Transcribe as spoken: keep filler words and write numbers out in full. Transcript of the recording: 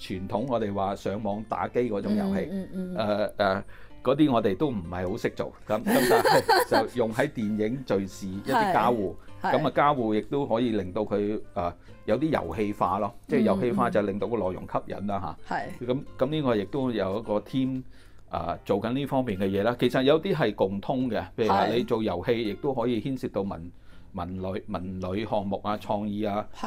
傳統我哋話上網打機嗰種遊戲， 嗯嗯誒誒嗰啲我哋都唔係好識做，咁咁但係就用喺電影敘事一啲交互，咁啊交互亦都可以令到佢誒、呃、有啲遊戲化咯，即係遊戲化就令到個內容吸引啦嚇。係咁咁呢個亦都有一個 team 啊、呃、做緊呢方面嘅嘢啦。其實有啲係共通嘅，譬如話你做遊戲亦都可以牽涉到文文旅文旅項目啊、創意啊。